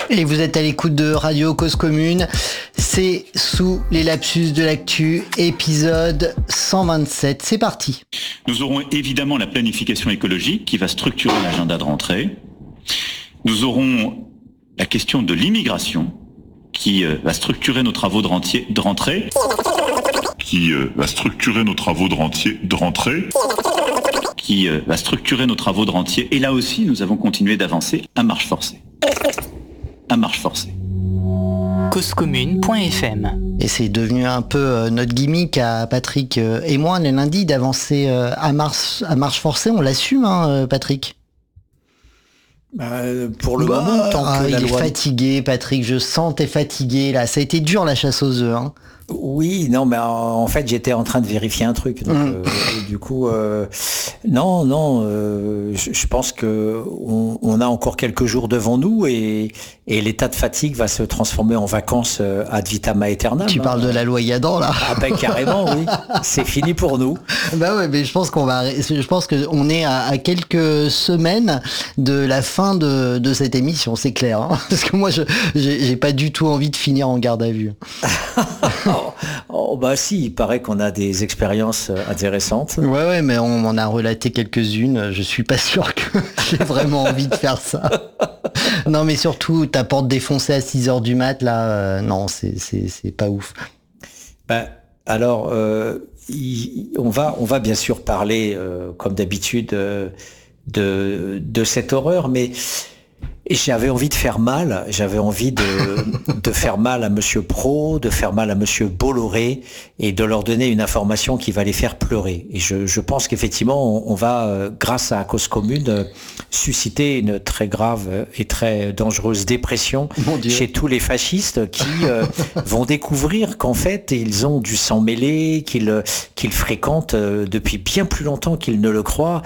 Et vous êtes à l'écoute de Radio Cause Commune, c'est Sous les lapsus de l'actu, épisode 127, c'est parti. Nous aurons évidemment la planification écologique qui va structurer l'agenda de rentrée. Nous aurons la question de l'immigration qui va structurer nos travaux de rentrée. Qui va structurer nos travaux de rentrée. Et là aussi, nous avons continué d'avancer à marche forcée. Causecommune.fm. Et c'est devenu un peu notre gimmick à Patrick et moi le lundi d'avancer à marche forcée. On l'assume, hein, Patrick. Pour le moment, tant que il la est loi... fatigué, Patrick. Je sens t'es fatigué là. Ça a été dur la chasse aux œufs. Hein. Oui, non, mais en fait, j'étais en train de vérifier un truc. Donc, du coup, je pense que on a encore quelques jours devant nous et l'état de fatigue va se transformer en vacances ad vitam aeternam. Tu parles de la loi Yadan là. Ah ben carrément, oui. C'est fini pour nous. Bah ouais, mais je pense qu'on est à quelques semaines de la fin de cette émission, c'est clair. Hein, parce que moi, j'ai pas du tout envie de finir en garde à vue. Oh bah si, il paraît qu'on a des expériences intéressantes. Ouais, mais on m'en a relaté quelques-unes. Je suis pas sûr que j'ai vraiment envie de faire ça. Non, mais surtout, ta porte défoncée à 6h du mat, là, non, c'est pas ouf. Alors, on va bien sûr parler, comme d'habitude, de cette horreur, mais... Et j'avais envie de faire mal, j'avais envie de faire mal à Monsieur Pro, de faire mal à Monsieur Bolloré et de leur donner une information qui va les faire pleurer. Et je pense qu'effectivement, on va, grâce à Cause Commune, susciter une très grave et très dangereuse dépression chez tous les fascistes qui vont découvrir qu'en fait, ils ont du sang mêlé, qu'ils fréquentent depuis bien plus longtemps qu'ils ne le croient,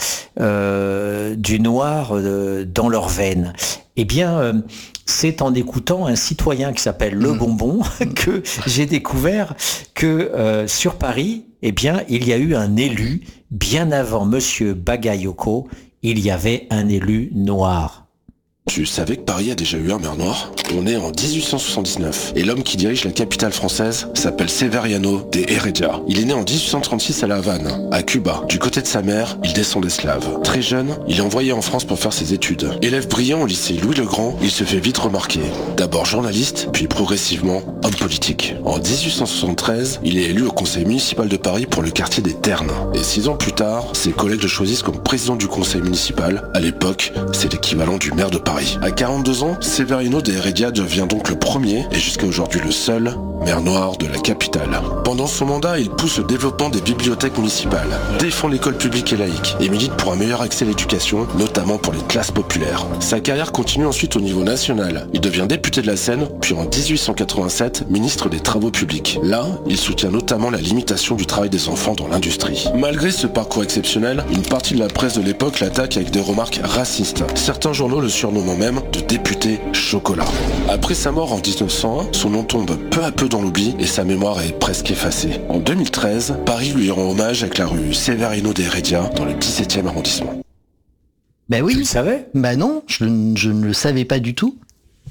du noir dans leurs veines. Eh bien, c'est en écoutant un citoyen qui s'appelle Le Bonbon que j'ai découvert que sur Paris, eh bien, il y a eu un élu, bien avant Monsieur Bagayoko, il y avait un élu noir. Tu savais que Paris a déjà eu un maire noir ? On est en 1879 et l'homme qui dirige la capitale française s'appelle Severiano de Heredia. Il est né en 1836 à La Havane, à Cuba. Du côté de sa mère, il descend d'esclaves. Très jeune, il est envoyé en France pour faire ses études. Élève brillant au lycée Louis le Grand, il se fait vite remarquer. D'abord journaliste, puis progressivement homme politique. En 1873, il est élu au conseil municipal de Paris pour le quartier des Ternes. Et 6 ans plus tard, ses collègues le choisissent comme président du conseil municipal. À l'époque, c'est l'équivalent du maire de Paris. À 42 ans, Severiano de Heredia devient donc le premier, et jusqu'à aujourd'hui le seul, maire noir de la capitale. Pendant son mandat, il pousse le développement des bibliothèques municipales, défend l'école publique et laïque, et milite pour un meilleur accès à l'éducation, notamment pour les classes populaires. Sa carrière continue ensuite au niveau national. Il devient député de la Seine, puis en 1887, ministre des Travaux publics. Là, il soutient notamment la limitation du travail des enfants dans l'industrie. Malgré ce parcours exceptionnel, une partie de la presse de l'époque l'attaque avec des remarques racistes. Certains journaux le surnomment même de député chocolat. Après sa mort en 1901, son nom tombe peu à peu dans l'oubli et sa mémoire est presque effacée. En 2013, Paris lui rend hommage avec la rue Severiano de Heredia dans le 17e arrondissement. Ben oui. Tu le savais ? Ben non, je ne le savais pas du tout.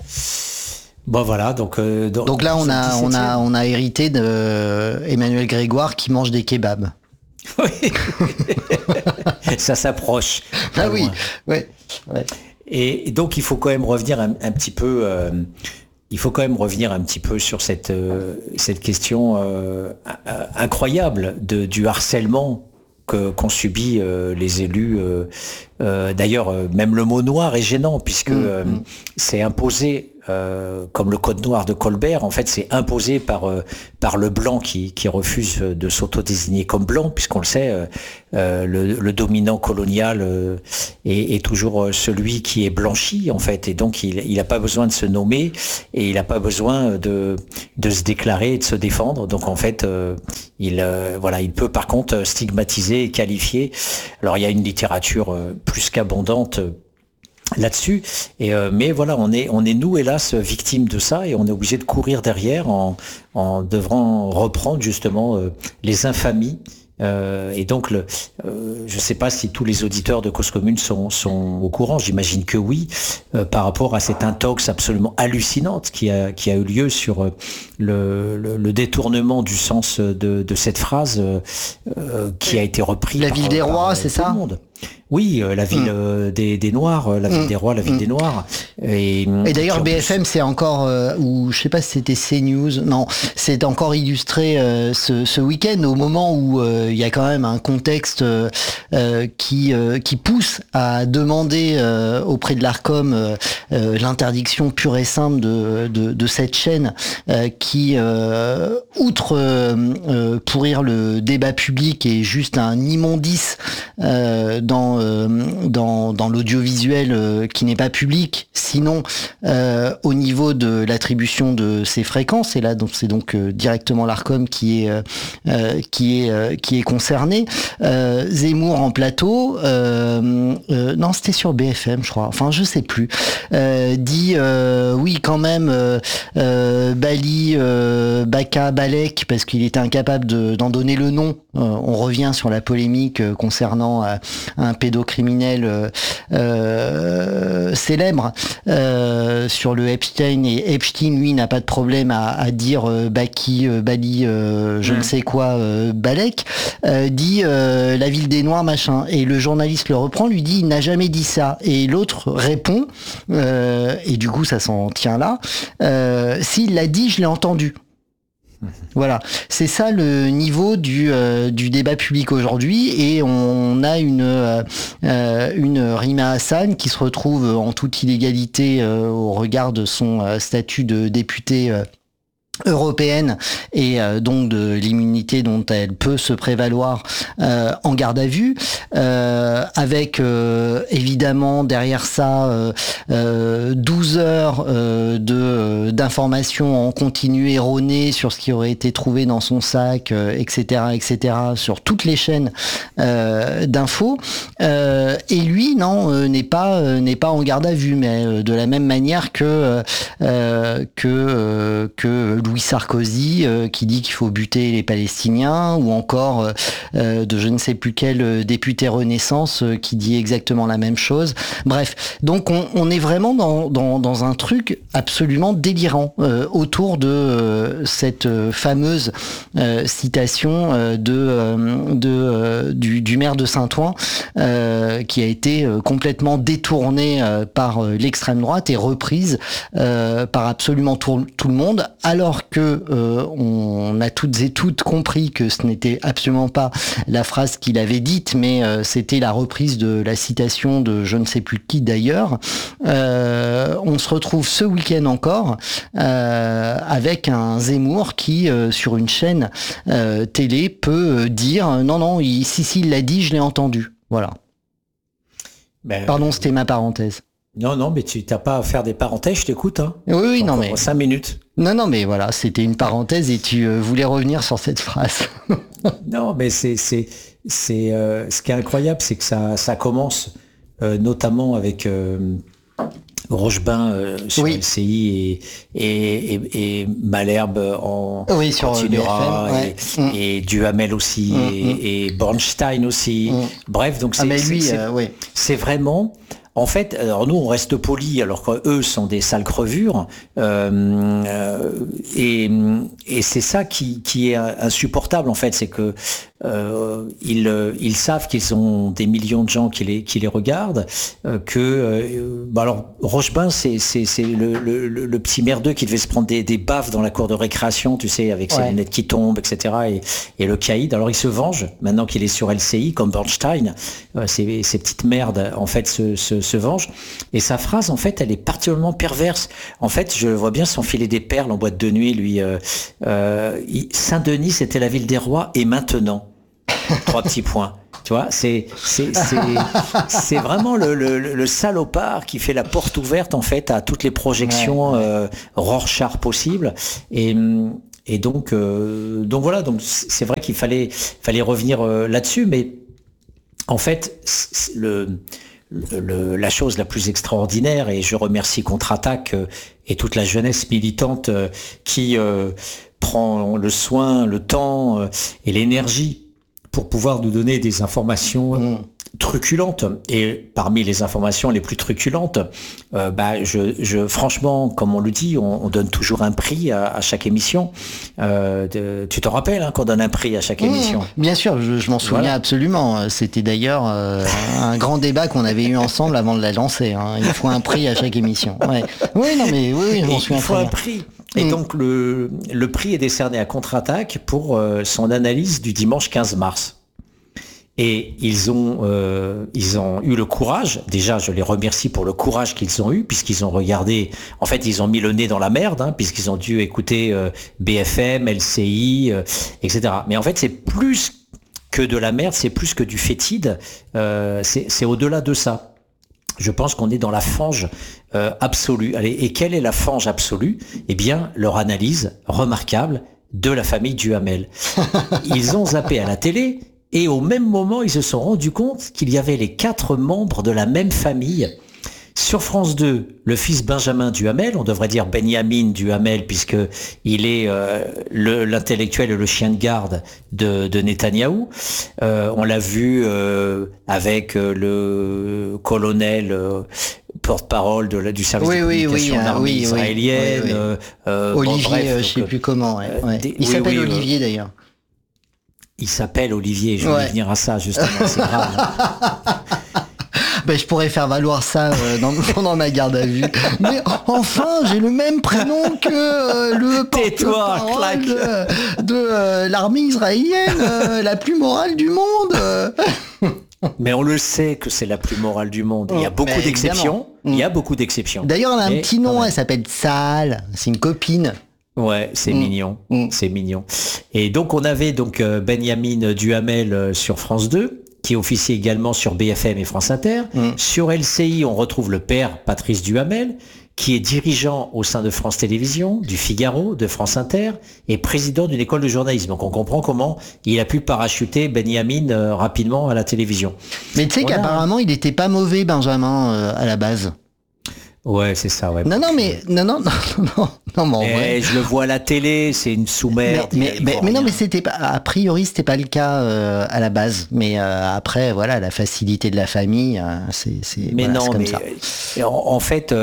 Bon voilà, donc là on a hérité de Emmanuel Grégoire qui mange des kebabs. Oui. Ça s'approche. Ah oui, ouais. Et donc il faut quand même revenir un petit peu. Il faut quand même revenir un petit peu sur cette question incroyable du harcèlement qu'ont subi les élus. D'ailleurs, même le mot noir est gênant puisque c'est imposé. Comme le code noir de Colbert, en fait, c'est imposé par le blanc qui refuse de s'auto-désigner comme blanc, puisqu'on le sait, le dominant colonial est toujours celui qui est blanchi, en fait, et donc il n'a pas besoin de se nommer et il n'a pas besoin de se déclarer et de se défendre. Donc en fait, il peut par contre stigmatiser et qualifier. Alors il y a une littérature plus qu'abondante là-dessus, mais voilà, on est nous hélas victimes de ça et on est obligé de courir derrière en devant reprendre justement les infamies Et donc, je ne sais pas si tous les auditeurs de Cause Commune sont au courant, j'imagine que oui, par rapport à cette intox absolument hallucinante qui a eu lieu sur le détournement du sens de cette phrase qui a été repris La ville des rois, c'est ça ? Oui, la ville des Noirs, la ville des rois, la ville des Noirs. Et d'ailleurs, BFM, c'est encore, ou je sais pas si c'était CNews, non, c'est encore illustré ce week-end au moment où il y a quand même un contexte qui pousse à demander auprès de l'Arcom l'interdiction pure et simple de cette chaîne qui, outre pourrir le débat public, est juste un immondice dans l'audiovisuel qui n'est pas public, sinon au niveau de l'attribution de ces fréquences, et là donc c'est donc directement l'Arcom qui est concerné. Zemmour en plateau, non c'était sur BFM je crois, enfin je sais plus, dit oui quand même Bali, Baka, Balek, parce qu'il était incapable d'en donner le nom. On revient sur la polémique concernant un pédocriminel célèbre sur le Epstein, et Epstein lui n'a pas de problème à dire Baki, Bali, je ne sais quoi, Balek, dit la ville des Noirs machin, et le journaliste le reprend, lui dit il n'a jamais dit ça, et l'autre répond et du coup ça s'en tient là, s'il l'a dit je l'ai entendu. Voilà, c'est ça le niveau du débat public aujourd'hui, et on a une Rima Hassan qui se retrouve en toute illégalité au regard de son statut de députée européenne, et donc de l'immunité dont elle peut se prévaloir en garde à vue, avec évidemment derrière ça 12 heures d'informations en continu erronées sur ce qui aurait été trouvé dans son sac, etc., sur toutes les chaînes d'infos, et lui non, n'est pas en garde à vue, mais de la même manière que Louis Sarkozy qui dit qu'il faut buter les Palestiniens, ou encore de je ne sais plus quel député Renaissance qui dit exactement la même chose. Bref, donc on est vraiment dans un truc absolument délirant autour de cette fameuse citation du maire de Saint-Ouen qui a été complètement détournée par l'extrême droite et reprise par absolument tout le monde, alors que on a toutes et toutes compris que ce n'était absolument pas la phrase qu'il avait dite, mais c'était la reprise de la citation de je ne sais plus qui d'ailleurs. On se retrouve ce week-end encore avec un Zemmour qui, sur une chaîne télé, peut dire non, si il l'a dit, je l'ai entendu. Voilà. Pardon, c'était ma parenthèse. Non, mais tu n'as pas à faire des parenthèses, je t'écoute. Hein. Oui, non, mais 5 minutes. Non, mais voilà, c'était une parenthèse et tu voulais revenir sur cette phrase. Non, mais c'est ce qui est incroyable, c'est que ça commence notamment avec Rochebain sur LCI et Malherbe continuera, BFM, et Duhamel aussi, et Bornstein aussi. Bref, donc c'est vraiment... En fait, alors nous on reste polis alors qu'eux sont des sales crevures, et c'est ça qui est insupportable en fait, c'est que ils savent qu'ils ont des millions de gens qui les regardent, alors Rochebain c'est le petit merdeux qui devait se prendre des baffes dans la cour de récréation, tu sais, avec ses lunettes qui tombent, etc. et le caïd. Alors il se venge maintenant qu'il est sur LCI comme Bernstein, ces petites merdes en fait se vengent, et sa phrase en fait elle est particulièrement perverse. En fait je vois bien s'enfiler des perles en boîte de nuit, lui. Saint-Denis c'était la ville des rois, et maintenant 3 petits points. Tu vois, c'est vraiment le salopard qui fait la porte ouverte en fait à toutes les projections Rorschach possibles, et donc voilà, donc c'est vrai qu'il fallait revenir là-dessus, mais en fait la chose la plus extraordinaire, et je remercie Contre-Attaque et toute la jeunesse militante qui prend le soin, le temps et l'énergie pour pouvoir nous donner des informations truculentes. Et parmi les informations les plus truculentes, franchement, comme on le dit, on donne toujours un prix à chaque émission. Tu t'en rappelles qu'on donne un prix à chaque émission? Bien sûr, je m'en souviens absolument. C'était d'ailleurs un grand débat qu'on avait eu ensemble avant de la lancer. Il faut un prix à chaque émission. Ouais. Oui, non, mais oui, je m'en souviens. Il faut un prix. Et donc le prix est décerné à Contre-Attaque pour son analyse du dimanche 15 mars. Et ils ont eu le courage. Déjà, je les remercie pour le courage qu'ils ont eu, puisqu'ils ont regardé. En fait, ils ont mis le nez dans la merde, puisqu'ils ont dû écouter BFM, LCI, etc. Mais en fait, c'est plus que de la merde, c'est plus que du fétide. C'est au-delà de ça. Je pense qu'on est dans la fange absolue. Allez, et quelle est la fange absolue? Eh bien, leur analyse remarquable de la famille Duhamel. Ils ont zappé à la télé. Et au même moment, ils se sont rendus compte qu'il y avait les 4 membres de la même famille. Sur France 2, le fils Benjamin Duhamel, on devrait dire Benyamin Duhamel, puisque il est l'intellectuel et le chien de garde de Netanyahou. On l'a vu avec le colonel porte-parole du service de communication de l'armée israélienne. Olivier, je sais plus comment. Il s'appelle Olivier d'ailleurs. Il s'appelle Olivier, je vais venir à ça justement, c'est grave. Je pourrais faire valoir ça pendant ma garde à vue. Mais enfin, j'ai le même prénom que le porte-parole de l'armée israélienne, la plus morale du monde. Mais on le sait que c'est la plus morale du monde. Il y a beaucoup d'exceptions. Il y a beaucoup d'exceptions. D'ailleurs, elle a un petit nom, elle s'appelle Sahal. C'est une copine. Ouais, c'est mignon, c'est mignon. Et donc on avait Benyamin Duhamel sur France 2, qui officie également sur BFM et France Inter. Sur LCI, on retrouve le père Patrice Duhamel, qui est dirigeant au sein de France Télévisions, du Figaro, de France Inter, et président d'une école de journalisme. Donc on comprend comment il a pu parachuter Benyamin rapidement à la télévision. Mais tu sais qu'apparemment il était pas mauvais, Benjamin, à la base. Ouais, c'est ça, ouais. Non, mais en vrai. Je le vois à la télé, c'est une sous-merde. Mais non, mais c'était pas, a priori, c'était pas le cas à la base. Mais après, voilà, la facilité de la famille, c'est comme ça. En fait,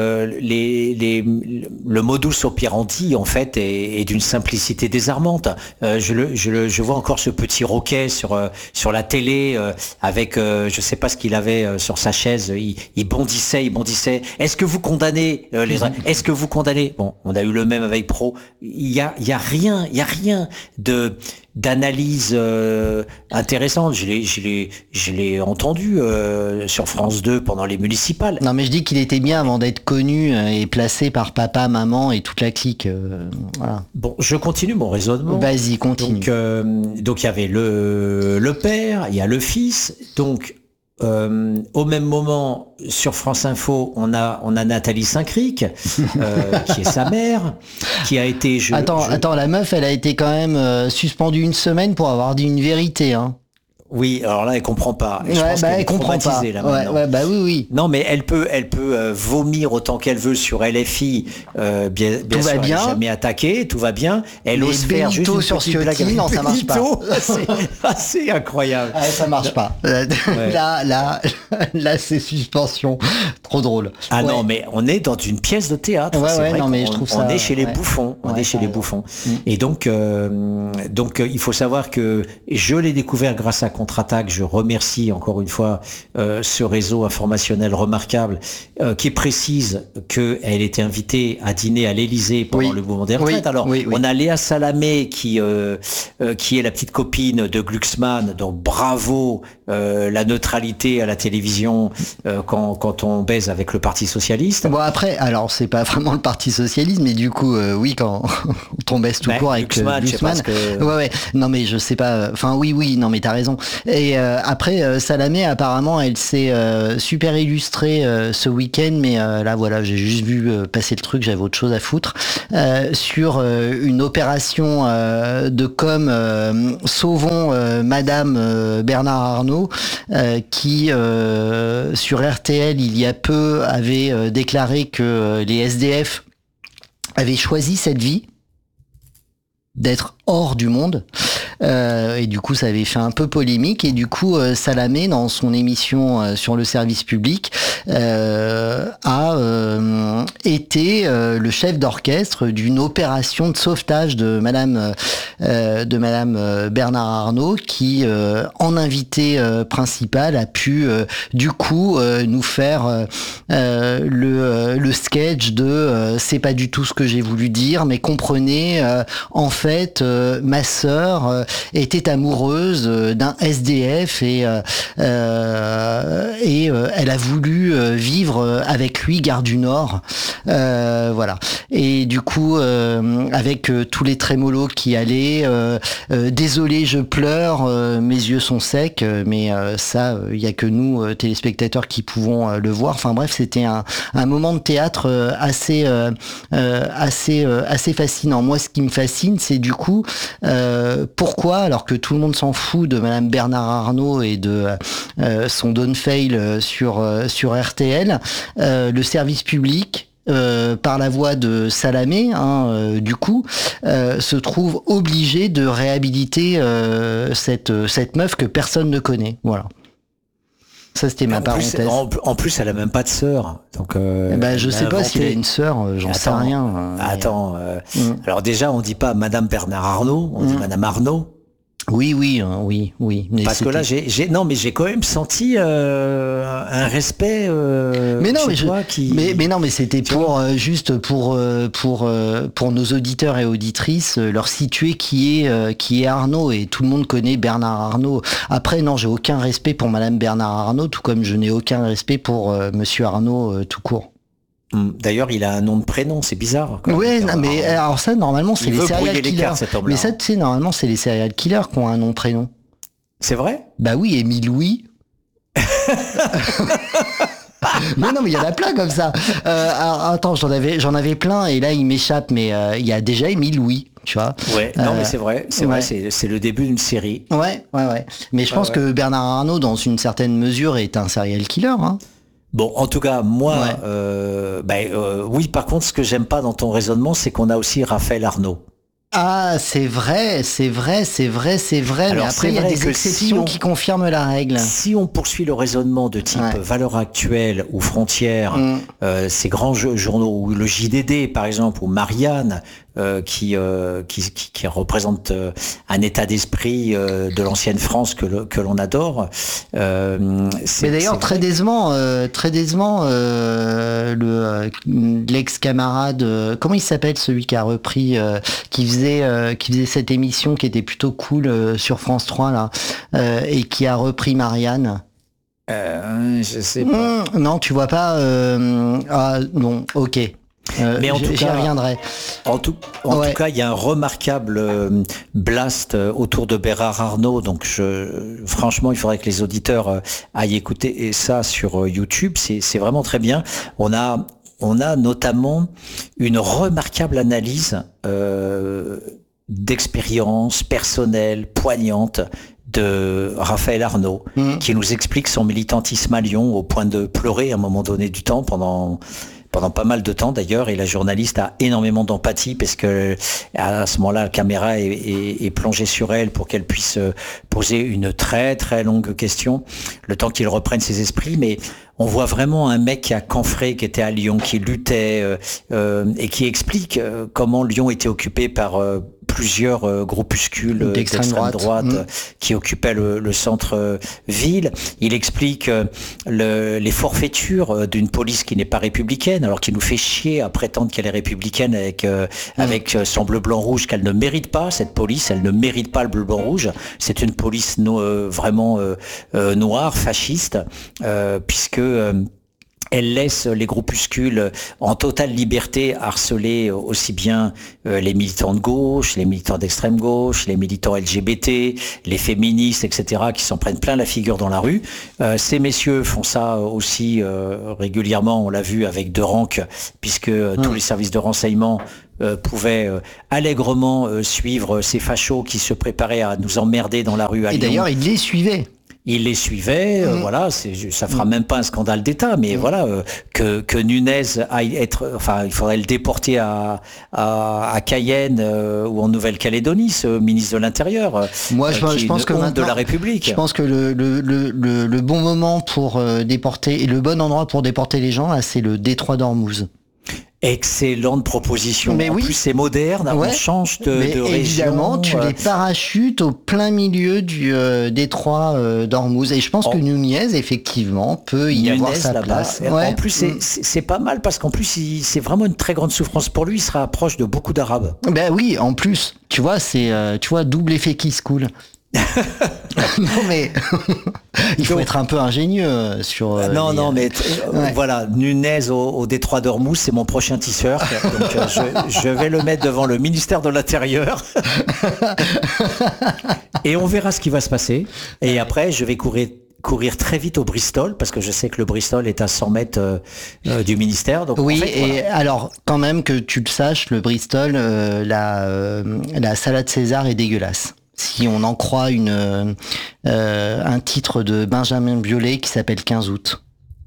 le modus operandi, en fait, est d'une simplicité désarmante. Je vois encore ce petit roquet sur la télé avec, je sais pas ce qu'il avait sur sa chaise. Il bondissait. Est-ce que vous condamnez Est-ce que vous condamnez? Bon, on a eu le même avec Pro. Il y a rien d'analyse intéressante. Je l'ai entendu sur France 2 pendant les municipales. Non, mais je dis qu'il était bien avant d'être connu et placé par papa, maman et toute la clique. Voilà. Bon, je continue mon raisonnement. Vas-y, continue. Donc il y avait le père, il y a le fils. Donc au même moment, sur France Info, on a Nathalie Saint-Cric, qui est sa mère, qui a été... Attends, la meuf, elle a été quand même suspendue une semaine pour avoir dit une vérité, hein. Oui, alors là, elle comprend pas. Elle comprend pas. Là, oui. Non, mais elle peut vomir autant qu'elle veut sur LFI. Bien tout sûr, va bien. Elle n'est jamais attaquée, tout va bien. Elle ose faire juste une sur petite blague. Non, ça marche pas. C'est incroyable. Ça marche pas. Là, c'est suspension. Trop drôle. Non, mais on est dans une pièce de théâtre. Mais je trouve ça. On est chez les bouffons. On est chez les bouffons. Et donc, il faut savoir que je l'ai découvert grâce à Contre-Attaque. Je remercie encore une fois ce réseau informationnel remarquable qui précise qu'elle était invitée à dîner à l'Élysée pendant le mouvement des retraites. On a Léa Salamé qui est la petite copine de Glucksmann, donc bravo, la neutralité à la télévision quand on baise avec le Parti Socialiste. Bon après, alors c'est pas vraiment le Parti Socialiste, mais du coup quand on baisse tout court avec Glucksmann. Non mais je sais pas. Enfin oui, non mais t'as raison. Et après, Salamé, apparemment, elle s'est super illustrée ce week-end, mais là, voilà, j'ai juste vu passer le truc, j'avais autre chose à foutre, sur une opération de com Sauvons Madame Bernard Arnault, qui, sur RTL, il y a peu, avait déclaré que les SDF avaient choisi cette vie d'être hors du monde. et du coup ça avait fait un peu polémique, et du coup Salamé, dans son émission sur le service public, a été le chef d'orchestre d'une opération de sauvetage de Madame Bernard Arnault, qui en invité principal a pu du coup nous faire le sketch de c'est pas du tout ce que j'ai voulu dire, mais comprenez, en fait ma sœur était amoureuse d'un SDF, et elle a voulu vivre avec lui gare du Nord, voilà. Et du coup avec tous les trémolos qui allaient, désolé je pleure, mes yeux sont secs, mais ça il y a que nous téléspectateurs qui pouvons le voir. Enfin bref, c'était un moment de théâtre assez fascinant. Moi, ce qui me fascine, c'est du coup pourquoi, alors que tout le monde s'en fout de Madame Bernard Arnault et de son Don Fail sur RTL, le service public, par la voix de Salamé, du coup, se trouve obligé de réhabiliter cette meuf que personne ne connaît. Voilà. Ça, c'était ma parenthèse. En plus, elle a même pas de sœur. Donc, je sais pas s'il a une sœur, j'en sais rien. Alors déjà, on dit pas Madame Bernard Arnault, on dit Madame Arnault. Oui. Mais parce que là, j'ai quand même senti un respect. Mais c'était juste pour nos auditeurs et auditrices, leur situer qui est Arnault, et tout le monde connaît Bernard Arnault. Après, non, j'ai aucun respect pour Madame Bernard Arnault, tout comme je n'ai aucun respect pour Monsieur Arnault tout court. D'ailleurs, il a un nom de prénom, c'est bizarre. Ouais, mais alors ça, normalement, c'est les serial killers. Mais ça, tu sais, normalement, c'est les serial killers qui ont un nom de prénom. C'est vrai ? Bah oui, Émile Louis. Mais non, mais il y en a plein comme ça. Alors, attends, j'en avais plein, et là, il m'échappe, mais il y a déjà Émile Louis. Tu vois. Ouais, non, mais c'est vrai, c'est le début d'une série. Ouais. Mais je pense que Bernard Arnault, dans une certaine mesure, est un serial killer, hein. Bon, en tout cas, moi, oui, par contre, ce que j'aime pas dans ton raisonnement, c'est qu'on a aussi Raphaël Arnault. Ah, c'est vrai. Alors, mais après, il y a des exceptions qui confirment la règle. Si on poursuit le raisonnement de type Valeurs Actuelles ou Frontières, ces grands journaux, ou le JDD, par exemple, ou Marianne, qui représente un état d'esprit de l'ancienne France que l'on adore. Mais d'ailleurs, très décevant, l'ex-camarade, comment il s'appelle, celui qui a repris, qui faisait cette émission qui était plutôt cool sur France 3 là, et qui a repris Marianne. Je sais pas. Non, tu vois pas. Ah non, ok. Mais en tout cas, j'y reviendrai. En tout cas, il y a un remarquable blast autour de Bernard Arnault. Donc, franchement, il faudrait que les auditeurs aillent écouter ça sur YouTube. C'est vraiment très bien. On a notamment une remarquable analyse d'expérience personnelle, poignante, de Raphaël Arnault, qui nous explique son militantisme à Lyon au point de pleurer à un moment donné du temps, pendant pas mal de temps d'ailleurs, et la journaliste a énormément d'empathie parce que à ce moment-là, la caméra est plongée sur elle pour qu'elle puisse poser une très très longue question, le temps qu'il reprenne ses esprits. Mais on voit vraiment un mec qui a camphré, qui était à Lyon, qui luttait et qui explique comment Lyon était occupé par plusieurs groupuscules d'extrême droite qui occupaient le centre-ville. Il explique les forfaitures d'une police qui n'est pas républicaine, alors qu'il nous fait chier à prétendre qu'elle est républicaine avec son bleu-blanc-rouge, qu'elle ne mérite pas, cette police, elle ne mérite pas le bleu-blanc-rouge. C'est une police vraiment noire, fasciste, puisque elle laisse les groupuscules en totale liberté harceler aussi bien les militants de gauche, les militants d'extrême gauche, les militants LGBT, les féministes, etc., qui s'en prennent plein la figure dans la rue. Ces messieurs font ça aussi régulièrement, on l'a vu avec De Ranque, puisque tous les services de renseignement pouvaient allègrement suivre ces fachos qui se préparaient à nous emmerder dans la rue à Lyon. Et d'ailleurs, ils les suivaient. il les suivait, voilà, ça fera même pas un scandale d'État, mais voilà, que Nunez aille il faudrait le déporter à Cayenne ou en Nouvelle-Calédonie, ce ministre de l'Intérieur. Moi, je pense que maintenant, de la République. Je pense que le bon moment pour déporter et le bon endroit pour déporter les gens, là, c'est le détroit d'Ormuz. Excellente proposition. Mais plus, c'est moderne. On change de région. Évidemment, tu les parachutes au plein milieu du détroit d'Ormuz. Et je pense que Nunez, effectivement, peut y avoir sa place. En plus, c'est pas mal parce qu'en plus, c'est vraiment une très grande souffrance pour lui. Il sera proche de beaucoup d'Arabes. Ben oui, en plus, tu vois, c'est double effet qui se coule. Non mais il faut être un peu ingénieux sur voilà, Nunez au détroit d'Ormuz, c'est mon prochain t-shirt, donc je vais le mettre devant le ministère de l'Intérieur et on verra ce qui va se passer, et après je vais courir très vite au Bristol, parce que je sais que le Bristol est à 100 mètres du ministère. Donc oui, alors quand même que tu le saches, le Bristol, la salade César est dégueulasse. Si on en croit un titre de Benjamin Biolay qui s'appelle 15 août.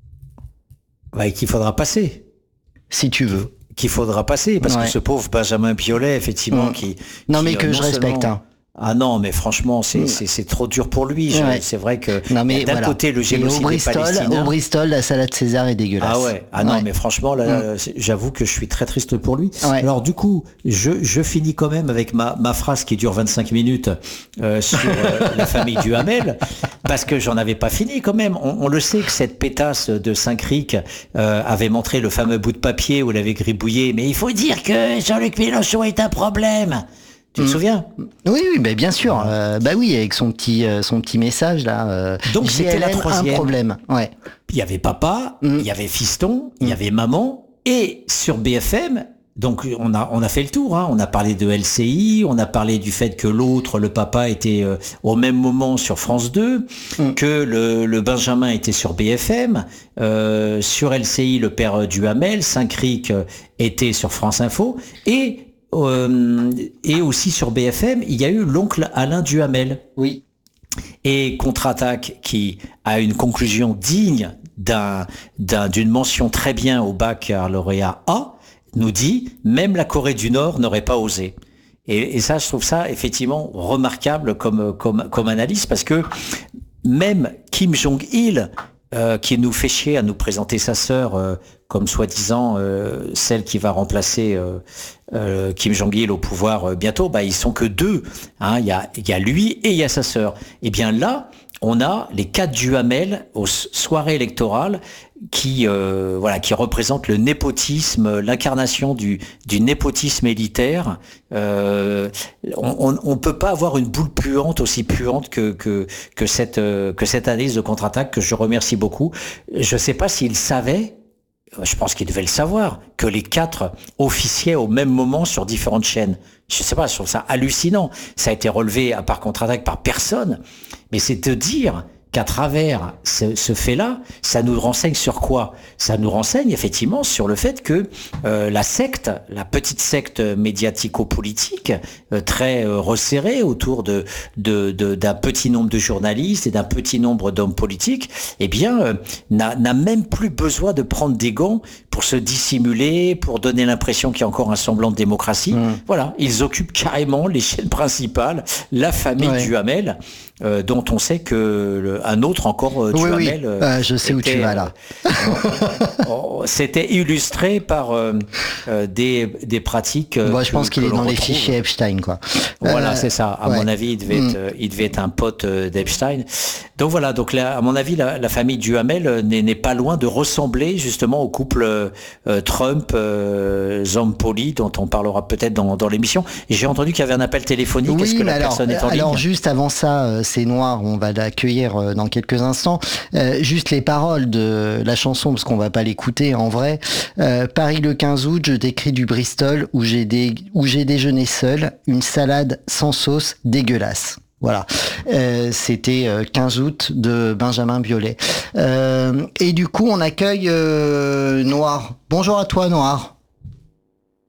Ouais, qu'il faudra passer. Si tu veux. Qu'il faudra passer, parce que ce pauvre Benjamin Biolay, effectivement, que je respecte, hein. Ah non, mais franchement, c'est trop dur pour lui. C'est vrai que d'un côté, le génocide des Palestiniens. Au Bristol, la salade César est dégueulasse. Ah ouais. Non, mais franchement, là, j'avoue que je suis très triste pour lui. Ouais. Alors du coup, je finis quand même avec ma phrase qui dure 25 minutes sur la famille Duhamel, parce que j'en avais pas fini quand même. On le sait que cette pétasse de Saint-Cric avait montré le fameux bout de papier où elle avait gribouillé. Mais il faut dire que Jean-Luc Mélenchon est un problème. Tu te souviens ? Oui, ben bien sûr. Oui, avec son petit message là. Donc c'était la troisième. Un problème. Ouais. Il y avait papa, il y avait fiston, il y avait maman, et sur BFM. Donc on a fait le tour. Hein. On a parlé de LCI, on a parlé du fait que l'autre, le papa, était au même moment sur France 2, que le Benjamin était sur BFM, sur LCI le père Duhamel, Saint-Cric était sur France Info, et aussi sur BFM, il y a eu l'oncle Alain Duhamel. Oui. Et Contre-Attaque, qui a une conclusion digne d'une mention très bien au baccalauréat A, nous dit même la Corée du Nord n'aurait pas osé. Et ça, je trouve ça effectivement remarquable comme analyse, parce que même Kim Jong-il, qui nous fait chier à nous présenter sa sœur comme soi-disant celle qui va remplacer Kim Jong-il au pouvoir bientôt, ils sont que deux. Hein, il y a lui et il y a sa sœur. Et bien là, on a les 4 Duhamel aux soirées électorales qui représentent le népotisme, l'incarnation du népotisme élitaire. On peut pas avoir une boule puante aussi puante que cette analyse de Contre-Attaque, que je remercie beaucoup. Je sais pas s'il savait. Je pense qu'il devait le savoir, que les 4 officiaient au même moment sur différentes chaînes. Je sais pas, je trouve ça hallucinant. Ça a été relevé par Contre-Attaque par personne. Mais c'est te dire qu'à travers ce fait-là, ça nous renseigne sur quoi ? Ça nous renseigne effectivement sur le fait que la petite secte médiatico-politique, très resserrée autour d'un petit nombre de journalistes et d'un petit nombre d'hommes politiques, n'a même plus besoin de prendre des gants pour se dissimuler, pour donner l'impression qu'il y a encore un semblant de démocratie. Voilà, ils occupent carrément les chaînes principales, la famille Duhamel, dont on sait que un autre encore Duhamel. Oui. Je sais où tu vas là. C'était illustré par des pratiques. Moi, je pense qu'il est dans les fichiers Epstein, quoi. Voilà, c'est ça. À mon avis, il devait être un pote d'Epstein. Donc voilà. Donc là, à mon avis, la famille Duhamel n'est pas loin de ressembler justement au couple Trump, Zampoli, dont on parlera peut-être dans l'émission. Et j'ai entendu qu'il y avait un appel téléphonique. Oui, est-ce que la personne est en ligne ? Alors juste avant ça, c'est Noir. On va l'accueillir dans quelques instants. Juste les paroles de la chanson, parce qu'on va pas l'écouter en vrai. Paris le 15 août, je t'écris du Bristol où j'ai déjeuné seul, une salade sans sauce dégueulasse. Voilà, c'était 15 août de Benjamin Biolay. Et du coup, on accueille Noir. Bonjour à toi, Noir. Allô ?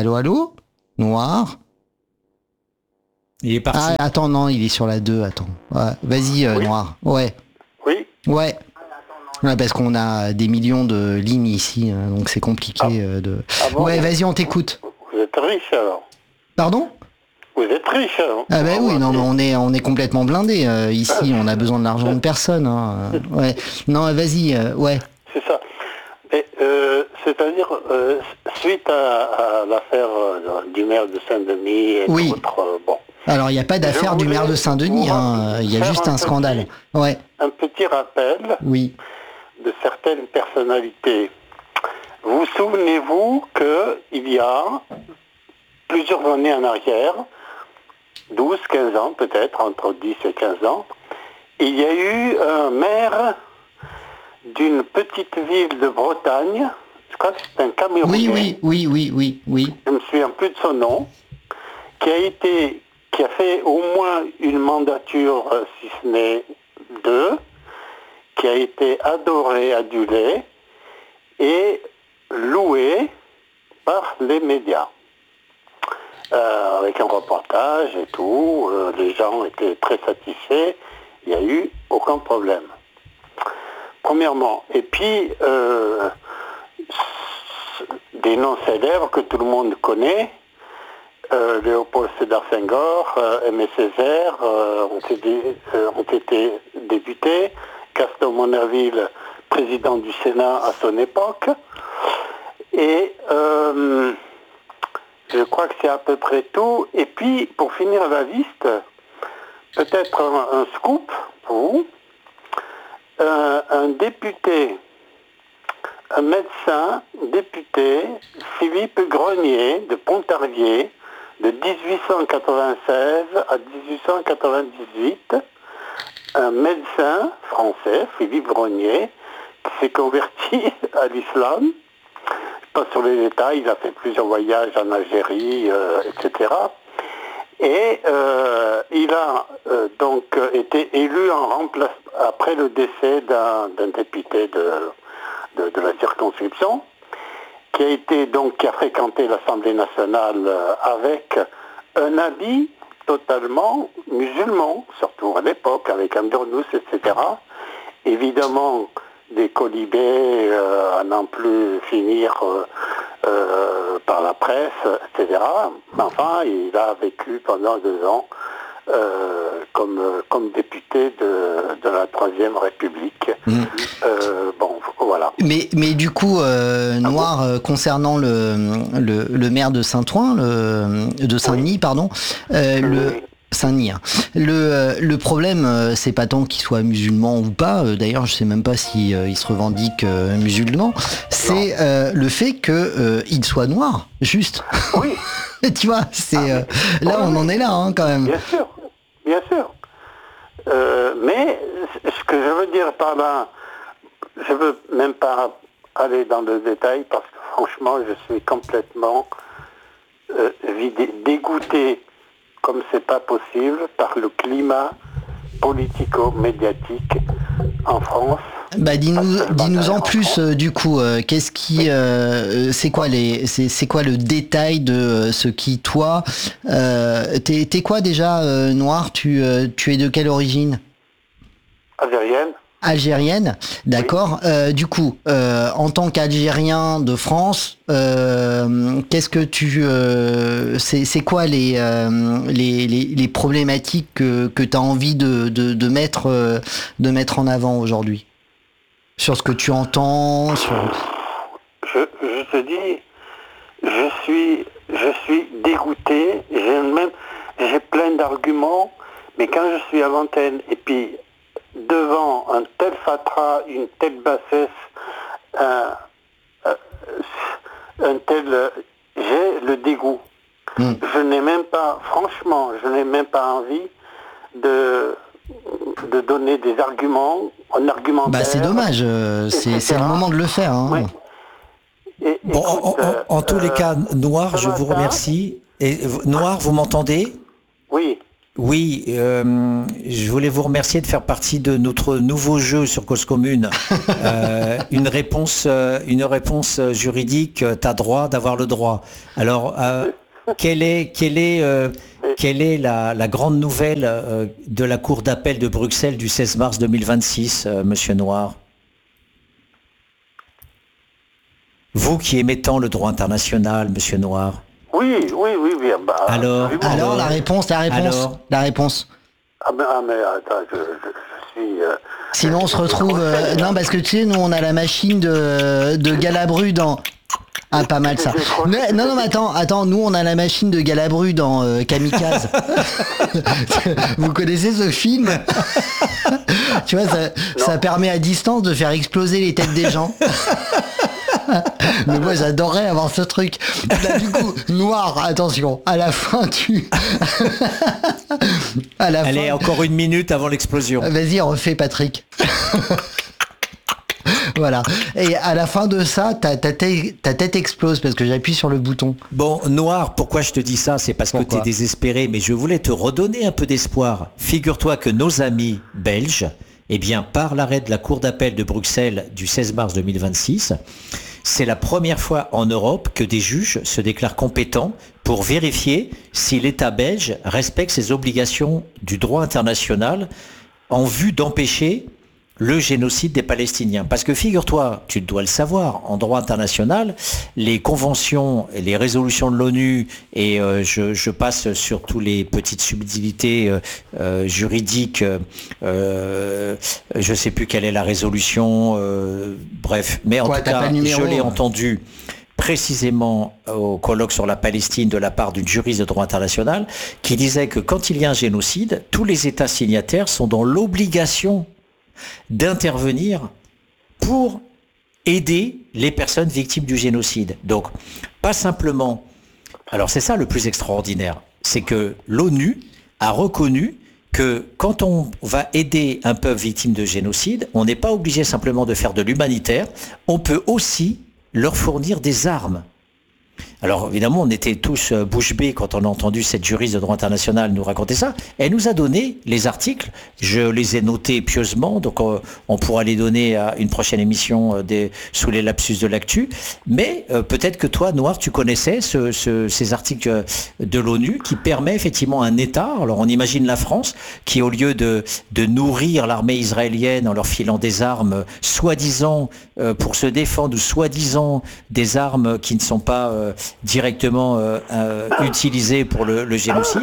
Noir ? Il est parti. Ah, attends, non, il est sur la 2, attends. Ouais. Vas-y, Oui. Noir. Ouais. Oui. Ouais. Ouais, parce qu'on a des millions de lignes ici, donc c'est compliqué de... Ah bon? Ouais, vas-y, on t'écoute. Vous êtes riche alors. Pardon? Vous êtes riche alors. Ah bah oui, non, mais on est complètement blindé ici, on a besoin de l'argent de personne. Hein. Ouais. Non, vas-y, ouais. C'est ça. Mais, c'est-à-dire, suite à l'affaire du maire de Saint-Denis et Oui. d'autres, bon, Alors, il n'y a pas d'affaire du maire de Saint-Denis, hein. Il y a faire juste un scandale. Ouais, un petit rappel oui. de certaines personnalités. Vous souvenez-vous qu'il y a plusieurs années en arrière, 12, 15 ans peut-être, entre 10 et 15 ans, il y a eu un maire d'une petite ville de Bretagne, je crois que c'est un Camerounais, Oui. je me souviens plus de son nom, qui a fait au moins une mandature, si ce n'est deux, qui a été adoré, adulé et loué par les médias. Avec un reportage et tout, les gens étaient très satisfaits, il n'y a eu aucun problème. Premièrement. Et puis, des noms célèbres que tout le monde connaît, Léopold Sédar Senghor, Aimé Césaire ont été députés, Gaston Monnerville, président du Sénat à son époque, et je crois que c'est à peu près tout. Et puis, pour finir la liste, peut-être un scoop pour vous, un député, un médecin député, Philippe Grenier de Pontarlier, de 1896 à 1898, un médecin français, Philippe Grenier, qui s'est converti à l'islam. Je passe sur les détails, il a fait plusieurs voyages en Algérie, etc. Et il a donc été élu en remplacement après le décès d'un député de la circonscription, qui a fréquenté l'Assemblée nationale avec un habit totalement musulman, surtout à l'époque, avec un burnous, etc. Évidemment, des colibés à n'en plus finir par la presse, etc. Mais enfin, il a vécu pendant 2 ans comme député de la Troisième République. Bon, voilà. Mais du coup, Noir, concernant le maire de Saint-Ouen, de Saint-Denis, pardon, Saint-Denis. Hein. Le problème, c'est pas tant qu'il soit musulman ou pas. D'ailleurs, je sais même pas si il se revendique musulman. C'est le fait que il soit noir, juste. Oui. Tu vois, c'est là, on en est là, hein, quand même. Bien sûr, bien sûr. Mais ce que je veux dire par là, je veux même pas aller dans le détail parce que franchement, je suis complètement dégoûté, comme c'est pas possible, par le climat politico-médiatique en France. Bah dis-nous en plus du coup qu'est-ce qui c'est quoi le détail de ce qui toi t'es quoi déjà Noir, tu es de quelle origine? Algérienne, d'accord. Du coup, en tant qu'Algérien de France, qu'est-ce que c'est quoi les problématiques que tu as envie de mettre en avant aujourd'hui? Sur ce que tu entends, Je te dis, je suis dégoûté, j'ai plein d'arguments, mais quand je suis à l'antenne et puis devant un tel fatras, une telle bassesse, j'ai le dégoût. Je n'ai même pas, franchement, envie de donner des arguments, un argumentaire. Bah c'est dommage, c'est le moment de le faire. Hein. Oui. Bon, en tous les cas, Noir, je vous remercie. Et Noir, vous m'entendez? Oui. Oui, je voulais vous remercier de faire partie de notre nouveau jeu sur Cause Commune. Une réponse juridique, t'as droit d'avoir le droit. Alors, quel est quelle est la grande nouvelle de la Cour d'appel de Bruxelles du 16 mars 2026, Monsieur Noir? Vous qui aimez tant le droit international, Monsieur Noir. Oui. Alors, la réponse. Ah mais attends, je suis... Sinon, on se retrouve... non, parce que tu sais, nous, on a la machine de Galabru dans... Ah, pas mal ça. Mais attends, nous, on a la machine de Galabru dans Kamikaze. Vous connaissez ce film? Tu vois, ça permet à distance de faire exploser les têtes des gens. Mais moi, j'adorerais avoir ce truc. Là, du coup, Noir, attention, à la fin, Allez, encore 1 minute avant l'explosion. Vas-y, refais, Patrick. Voilà. Et à la fin de ça, ta tête explose parce que j'appuie sur le bouton. Bon, Noir, pourquoi je te dis ça? C'est parce que tu es désespéré, mais je voulais te redonner un peu d'espoir. Figure-toi que nos amis belges, par l'arrêt de la Cour d'appel de Bruxelles du 16 mars 2026, c'est la première fois en Europe que des juges se déclarent compétents pour vérifier si l'État belge respecte ses obligations du droit international en vue d'empêcher le génocide des Palestiniens. Parce que figure-toi, tu dois le savoir, en droit international, les conventions et les résolutions de l'ONU, et je passe sur toutes les petites subtilités juridiques, je ne sais plus quelle est la résolution, bref, mais en tout cas, je l'ai entendu précisément au colloque sur la Palestine de la part d'une juriste de droit international qui disait que quand il y a un génocide, tous les États signataires sont dans l'obligation d'intervenir pour aider les personnes victimes du génocide. Donc, pas simplement... Alors, c'est ça le plus extraordinaire, c'est que l'ONU a reconnu que quand on va aider un peuple victime de génocide, on n'est pas obligé simplement de faire de l'humanitaire, on peut aussi leur fournir des armes. Alors évidemment, on était tous bouche bée quand on a entendu cette juriste de droit international nous raconter ça. Elle nous a donné les articles, je les ai notés pieusement, donc on pourra les donner à une prochaine émission sous les lapsus de l'actu. Mais peut-être que toi, Noir, tu connaissais ces articles de l'ONU qui permet effectivement à un État, alors on imagine la France, qui au lieu de nourrir l'armée israélienne en leur filant des armes, soi-disant pour se défendre, ou soi-disant des armes qui ne sont pas directement utilisé pour le génocide,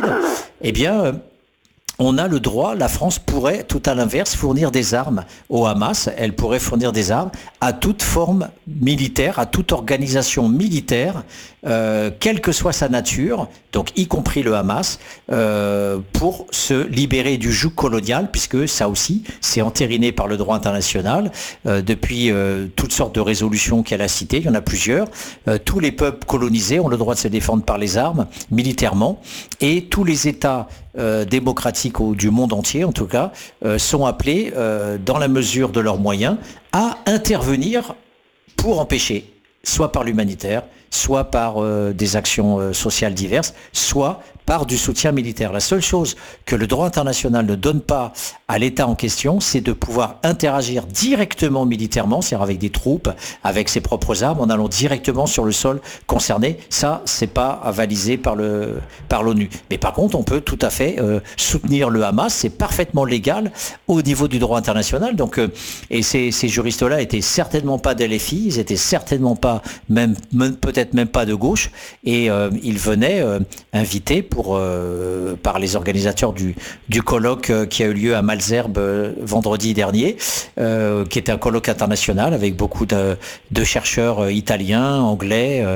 on a le droit, la France pourrait, tout à l'inverse, fournir des armes au Hamas, elle pourrait fournir des armes à toute forme militaire, à toute organisation militaire, quelle que soit sa nature, donc y compris le Hamas, pour se libérer du joug colonial, puisque ça aussi, c'est entériné par le droit international, depuis toutes sortes de résolutions qu'elle a citées, il y en a plusieurs. Tous les peuples colonisés ont le droit de se défendre par les armes, militairement, et tous les États démocratiques du monde entier, en tout cas, sont appelés, dans la mesure de leurs moyens, à intervenir pour empêcher, soit par l'humanitaire, soit par des actions sociales diverses, soit par du soutien militaire. La seule chose que le droit international ne donne pas à l'État en question, c'est de pouvoir interagir directement militairement, c'est-à-dire avec des troupes, avec ses propres armes, en allant directement sur le sol concerné. Ça, c'est pas avalisé par l'ONU. Mais par contre, on peut tout à fait soutenir le Hamas, c'est parfaitement légal au niveau du droit international. Donc, et ces juristes-là étaient certainement pas d'LFI, ils étaient certainement pas, peut-être même pas de gauche, et ils venaient invités par les organisateurs du colloque qui a eu lieu à Malzerbe vendredi dernier, qui était un colloque international avec beaucoup de chercheurs italiens, anglais,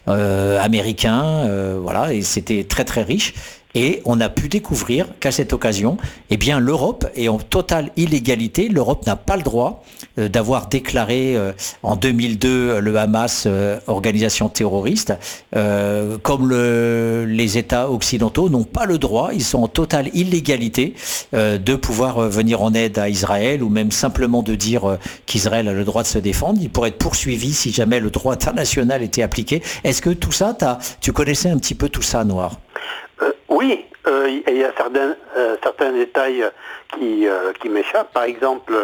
américains, voilà, et c'était très très riche. Et on a pu découvrir qu'à cette occasion, l'Europe est en totale illégalité. L'Europe n'a pas le droit d'avoir déclaré en 2002 le Hamas organisation terroriste. Comme les États occidentaux n'ont pas le droit, ils sont en totale illégalité de pouvoir venir en aide à Israël ou même simplement de dire qu'Israël a le droit de se défendre. Il pourrait être poursuivi si jamais le droit international était appliqué. Est-ce que tout ça, tu connaissais un petit peu tout ça, Noir ? Oui, il y a certains détails qui m'échappent. Par exemple,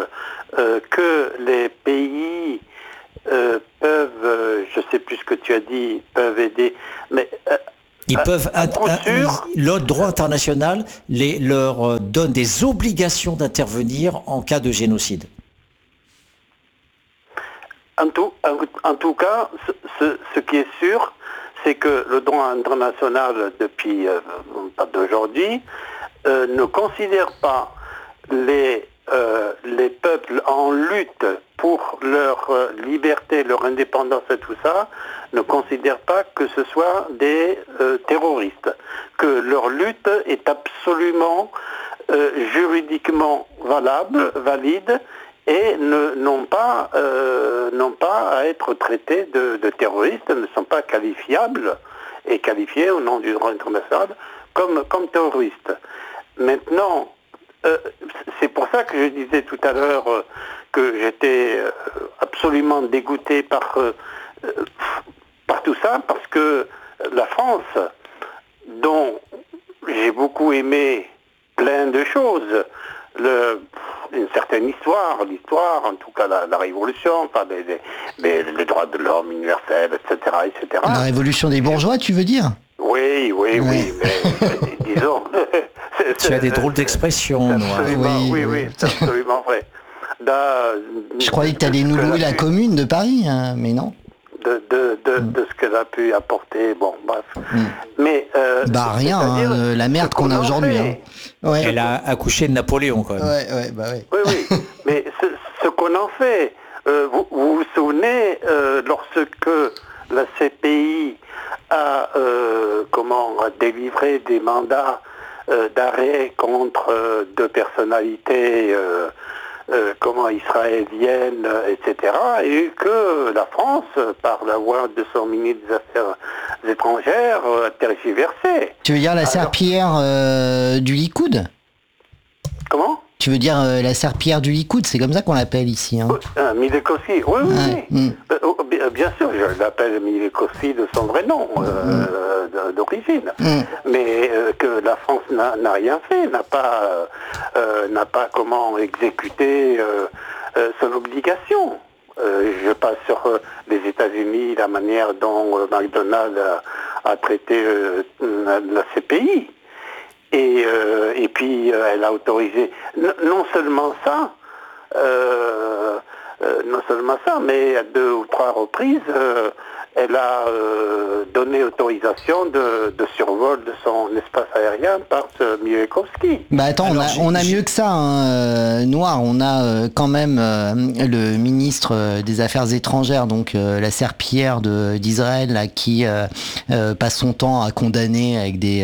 que les pays peuvent, je ne sais plus ce que tu as dit, peuvent aider, mais Ils peuvent le droit international leur donne des obligations d'intervenir en cas de génocide. En tout cas, ce qui est sûr, c'est que le droit international, depuis pas d'aujourd'hui, ne considère pas les peuples en lutte pour leur liberté, leur indépendance et tout ça, ne considère pas que ce soit des terroristes, que leur lutte est absolument juridiquement valide, et n'ont pas à être traités de terroristes, ne sont pas qualifiables et qualifiés au nom du droit international comme terroristes. Maintenant, c'est pour ça que je disais tout à l'heure que j'étais absolument dégoûté par tout ça, parce que la France, dont j'ai beaucoup aimé plein de choses, une certaine l'histoire, en tout cas la Révolution, enfin, les droits de l'homme universels, etc., etc. La révolution des bourgeois, tu veux dire ? Oui, mais disons... Tu as des drôles d'expressions, oui, c'est absolument vrai. Je croyais que tu allais nous louer la commune de Paris, hein, mais non. De ce qu'elle a pu apporter, bon, bref. Mais... rien, la merde qu'on a aujourd'hui. Hein. Ouais. Elle a accouché de Napoléon, quand même. Ouais. Oui, mais ce qu'on en fait, vous vous souvenez, lorsque la CPI a délivré des mandats d'arrêt contre deux personnalités israéliennes, etc., et que la France, par la voix de son ministre des Affaires étrangères, a tergiversé. Tu veux dire la serpillière du Likoud ? Comment ? Tu veux dire la serpillière du Likoud, c'est comme ça qu'on l'appelle ici. Hein. Milekoski, oui. Bien sûr, je l'appelle Milekoski de son vrai nom, d'origine. Mais que la France n'a rien fait, n'a pas exécuté son obligation. Je passe sur les États-Unis, la manière dont McDonald's a traité la CPI. Et puis elle a autorisé non seulement ça, mais à 2 ou 3 reprises, elle a donné autorisation de survol de son espace aérien par Milekoski. Bah attends, on a mieux que ça, hein, Noir. On a quand même le ministre des Affaires étrangères, donc la serpillière d'Israël, là, qui passe son temps à condamner avec des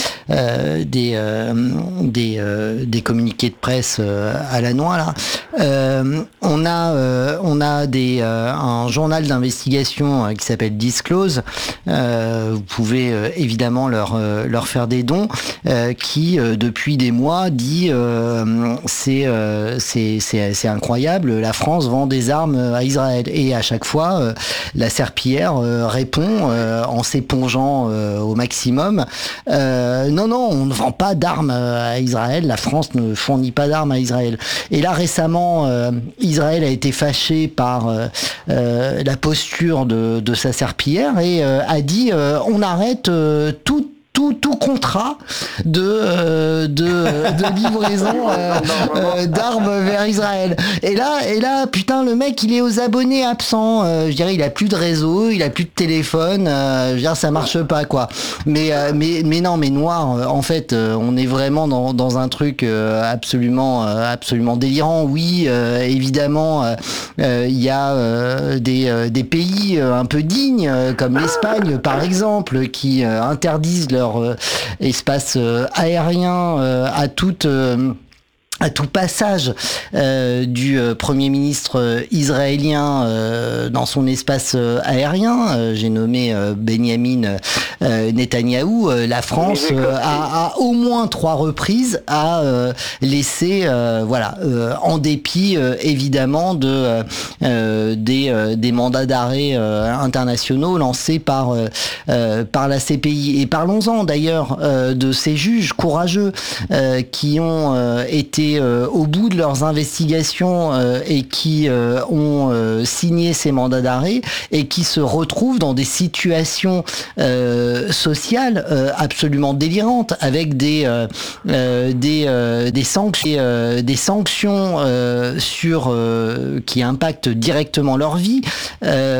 communiqués de presse à la noix là. On a un journal d'investigation qui s'appelle Disclose. Vous pouvez évidemment leur faire des dons, qui depuis des mois dit c'est incroyable, la France vend des armes à Israël, et à chaque fois la serpillière répond en s'épongeant au maximum. Non, on ne vend pas d'armes à Israël, la France ne fournit pas d'armes à Israël. Et là récemment, Israël a été fâché par la posture de sa serpillière et a dit on arrête tout contrat de livraison d'armes vers Israël. Et là, putain, le mec, il est aux abonnés absents. Je dirais, il a plus de réseau, il a plus de téléphone. Je veux dire, ça marche pas, quoi. Mais non, mais Noir, en fait, on est vraiment dans un truc absolument délirant. Oui, évidemment, il y a des pays un peu dignes, comme l'Espagne, par exemple, qui interdisent leur espace aérien à tout passage du Premier ministre israélien dans son espace aérien. J'ai nommé Benjamin Netanyahou. La France a au moins 3 reprises à laisser, en dépit évidemment des mandats d'arrêt internationaux lancés par la CPI. Et parlons-en d'ailleurs de ces juges courageux qui ont été été au bout de leurs investigations et qui ont signé ces mandats d'arrêt et qui se retrouvent dans des situations sociales absolument délirantes avec des sanctions sur qui impactent directement leur vie.